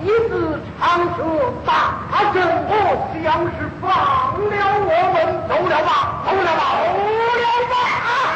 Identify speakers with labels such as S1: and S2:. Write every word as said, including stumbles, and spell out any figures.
S1: 一子长车大圣，我想是放了我们，走了吧，走了吧。